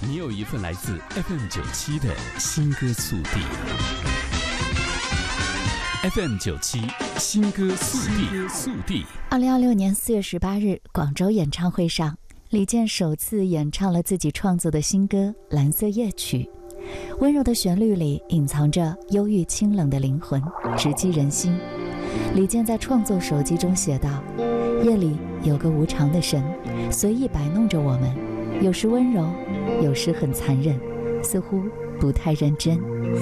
你有一份来自 FM97 的新歌速递。FM97 新歌速递。 2026年4月18日，广州演唱会上，李健首次演唱了自己创作的新歌《蓝色夜曲》。温柔的旋律里隐藏着忧郁清冷的灵魂，直击人心。李健在创作手记中写道：夜里有个无常的神，随意摆弄着我们，有时温柔，有时很残忍，似乎不太认真。